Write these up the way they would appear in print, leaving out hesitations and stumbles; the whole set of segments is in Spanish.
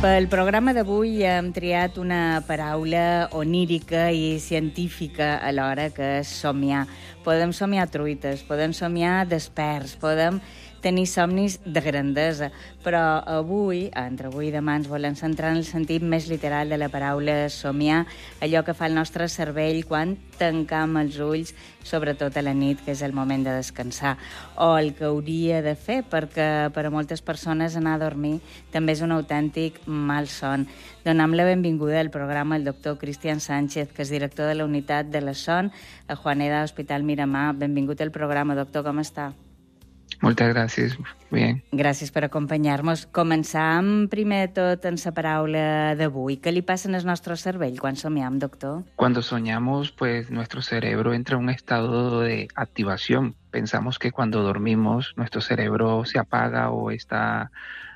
Pel programa d'avui hem triat una paraula onírica i científica alhora, que és somiar. Podem somiar truites, podem somiar desperts, podem tenir somnis de grandesa, però avui, entre avui i demà, ens volem centrar en el sentit més literal de la paraula somiar, allò que fa el nostre cervell quan tancam els ulls, sobretot a la nit, que és el moment de descansar, o el que hauria de fer, perquè per a moltes persones anar a dormir també és un autèntic malson. Donem la benvinguda al programa al doctor Cristian Sánchez, que és director de la unitat de la son a Juaneda Hospital Miramar. Benvingut al programa, doctor, com està? Moltes gràcies. Bien. Gràcies per acompanyar-nos. Començam primer de tot en la paraula d'avui. Què li passa al nostre cervell quan somiem, doctor? Cuando soñamos, pues nuestro cerebro entra en un estado de activación. Pensamos que cuando dormimos nuestro cerebro se apaga o está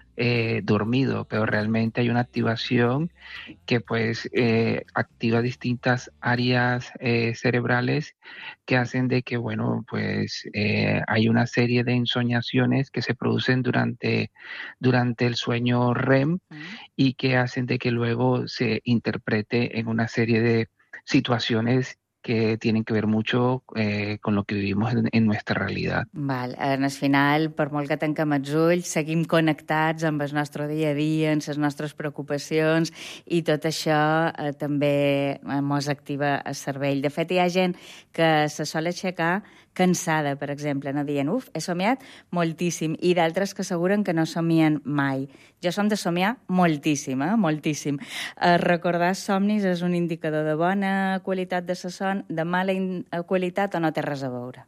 dormido, pero realmente hay una activación que pues activa distintas áreas cerebrales que hacen de que, bueno, pues hay una serie de ensoñaciones que se producen durante el sueño REM y que hacen de que luego se interprete en una serie de situaciones que tienen que ver mucho con lo que vivimos en nuestra realidad. Val. En el final, per molt que tanquem els ulls, seguim connectats amb el nostre dia a dia, amb les nostres preocupacions, i tot això també mos activa el cervell. De fet, hi ha gent que se sol aixecar cansada, per exemple, no dient, he somiat moltíssim, i d'altres que asseguren que no somien mai. Jo som de somiar moltíssim, moltíssim. Recordar somnis és un indicador de bona qualitat de la son, de mala qualitat, o no té res a veure?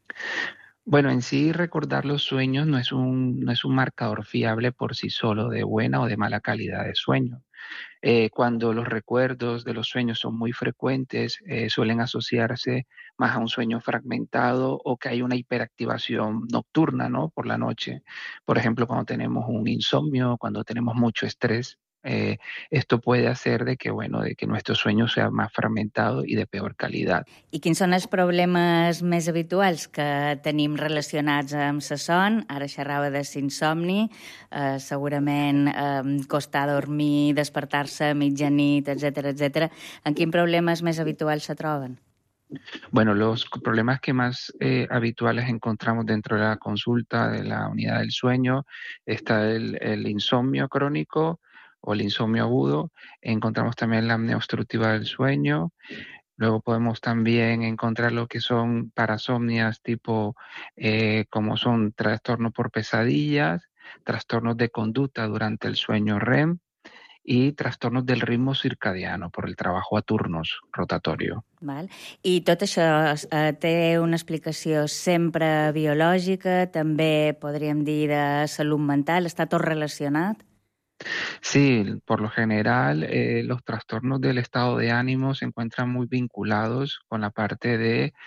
Bueno, en sí recordar los sueños no es un marcador fiable por sí solo de buena o de mala calidad de sueño. Cuando los recuerdos de los sueños son muy frecuentes, suelen asociarse más a un sueño fragmentado o que hay una hiperactivación nocturna, ¿no? Por la noche. Por ejemplo, cuando tenemos un insomnio, cuando tenemos mucho estrés, esto puede hacer de que, bueno, de que nuestro sueño sea más fragmentado y de peor calidad. I quins són els problemes més habituals que tenim relacionats amb la son? Ara xerrava de l'insomni, segurament costar dormir, despertar-se a mitjanit, etcètera, etcètera. En quins problemes més habituals se troben? Bueno, los problemas que más habituales encontramos dentro de la consulta de la unidad del sueño está el insomnio crónico o el insomnio agudo. Encontramos también la apnea obstructiva del sueño. Luego podemos también encontrar lo que son parasomnias tipo como son trastornos por pesadillas, trastornos de conducta durante el sueño REM y trastornos del ritmo circadiano por el trabajo a turnos rotatorio. Val. I tot això té una explicació sempre biològica, també podríem dir de salut mental, està tot relacionat? Sí, por lo general los trastornos del estado de ánimo se encuentran muy vinculados con la parte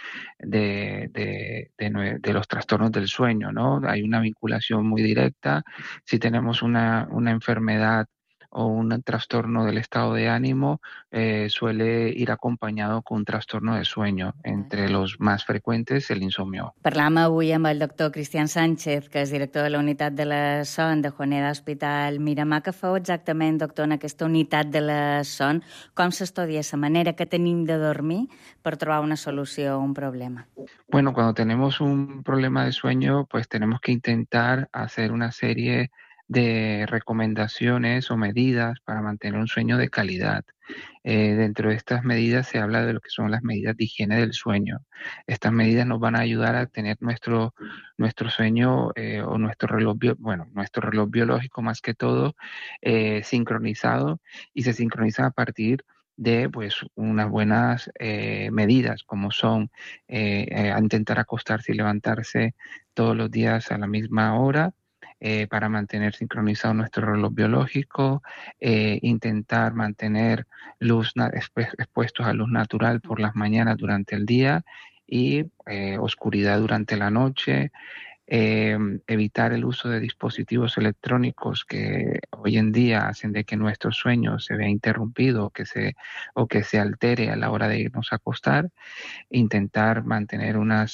de los trastornos del sueño, ¿no? Hay una vinculación muy directa. Si tenemos una enfermedad o un trastorno del estado de ánimo, suele ir acompañado con un trastorno de sueño, entre los más frecuentes el insomnio. Parlàvem avui amb el doctor Cristian Sánchez, que és director de la unitat de la son de Juaneda Hospital Miramar. Què feu exactament, doctor, en aquesta unitat de la son? Com s'estudia la manera que tenim de dormir per trobar una solució a un problema? Bueno, cuando tenemos un problema de sueño, pues tenemos que intentar hacer una serie de recomendaciones o medidas para mantener un sueño de calidad. Dentro de estas medidas se habla de lo que son las medidas de higiene del sueño. Estas medidas nos van a ayudar a tener nuestro sueño o nuestro reloj biológico más que todo sincronizado, y se sincroniza a partir de pues unas buenas medidas, como son intentar acostarse y levantarse todos los días a la misma hora, para mantener sincronizado nuestro reloj biológico, intentar mantener expuestos a luz natural por las mañanas durante el día y oscuridad durante la noche. Evitar el uso de dispositivos electrónicos que hoy en día hacen de que nuestro sueño se vea interrumpido o que se altere a la hora de irnos a acostar. Intentar mantener unas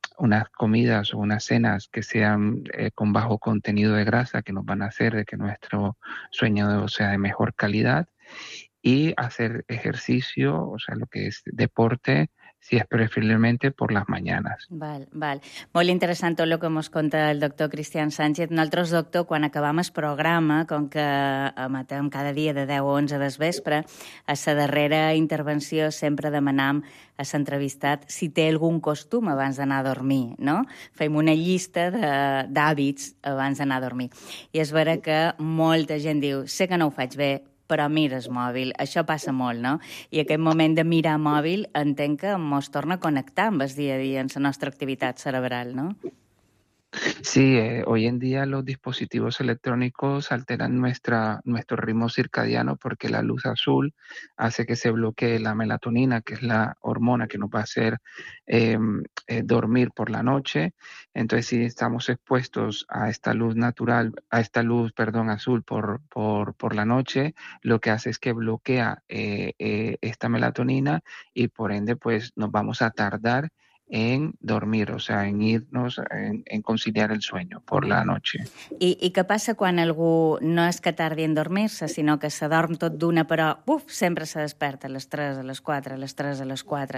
unas comidas o unas cenas que sean con bajo contenido de grasa, que nos van a hacer de que nuestro sueño sea de mejor calidad, y hacer ejercicio, o sea, lo que es deporte, si és preferiblemente por las mañanas. Val. Molt interessant tot el que ens conta el doctor Cristian Sánchez. Nosaltres, doctor, quan acabam el programa, com que emetem cada dia de 10 a 11 del vespre, a la darrera intervenció sempre demanam a l'entrevistat si té algun costum abans d'anar a dormir, no? Fem una llista d'hàbits abans d'anar a dormir. I és vera que molta gent diu, sé que no ho faig bé, però mires mòbil. Això passa molt, no? I aquest moment de mirar mòbil entenc que ens torna a connectar amb el dia a dia, en la nostra activitat cerebral, no? Sí, hoy en día los dispositivos electrónicos alteran nuestro ritmo circadiano porque la luz azul hace que se bloquee la melatonina, que es la hormona que nos va a hacer dormir por la noche. Entonces, si estamos expuestos a esta luz natural, azul por la noche, lo que hace es que bloquea esta melatonina y por ende, pues nos vamos a tardar en dormir, o sea, en irnos, en conciliar el sueño por la noche. I què passa quan algú no és que tardi en dormir-se, sinó que se dorm tot d'una, però sempre se desperta a les 3, a les 4, a les 3, a les 4.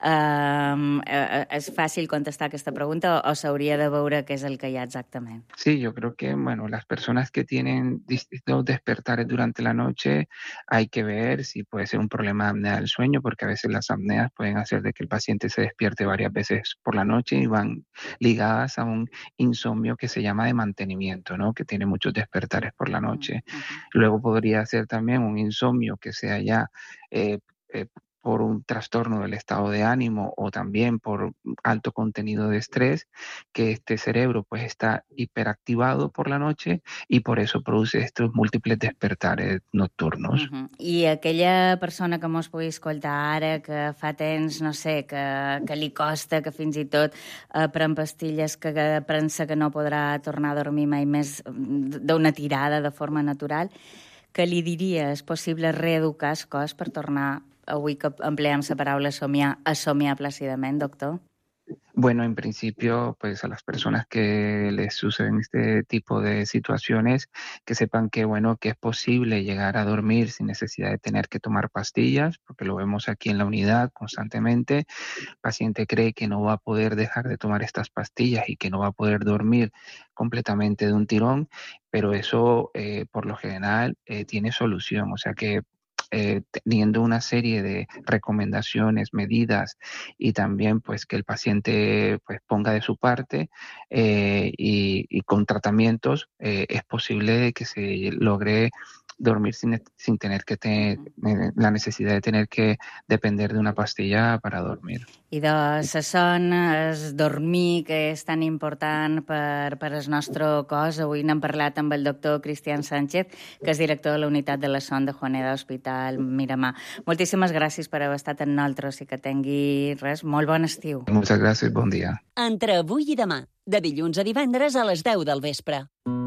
És fàcil contestar aquesta pregunta o s'hauria de veure què és el que hi ha exactament? Sí, yo creo que, bueno, las personas que tienen distintos despertares durante la noche, hay que ver si puede ser un problema de apnea del sueño, porque a veces las apneas pueden hacer de que el paciente se despierte varias veces por la noche y van ligadas a un insomnio que se llama de mantenimiento, ¿no? Que tiene muchos despertares por la noche. Luego podría ser también un insomnio que sea ya por un trastorno del estado de ánimo o también por alto contenido de estrés, que este cerebro pues está hiperactivado por la noche y por eso produce estos múltiples despertares nocturnos. I aquella persona que mos pugui escoltar ara, que fa temps, no sé, que li costa, que fins i tot pren pastilles, que pensa que no podrà tornar a dormir mai més d'una tirada de forma natural, què li diria? És possible reeducar el cos per tornar, avui que empleem la paraula somiar, a somiar plàcidament, doctor? Bueno, en principio, pues a las personas que les suceden este tipo de situaciones, que sepan que, bueno, que es posible llegar a dormir sin necesidad de tener que tomar pastillas, porque lo vemos aquí en la unidad constantemente. El paciente cree que no va a poder dejar de tomar estas pastillas y que no va a poder dormir completamente de un tirón, pero eso por lo general tiene solución, o sea que teniendo una serie de recomendaciones, medidas y también pues que el paciente pues ponga de su parte y con tratamientos es posible que se logre dormir sin tener que tener la necesidad de tener que depender de una pastilla para dormir. I de la son, es dormir, que és tan important per el nostre cos. Avui n'hem parlat amb el doctor Cristian Sánchez, que és director de la unitat de la son de Juaneda Hospital Miramar. Moltíssimes gràcies per haver estat amb nosaltres i que tingui molt bon estiu. Muchas gracias, bon dia. Entre avui i demà, de dilluns a divendres a les 10 del vespre.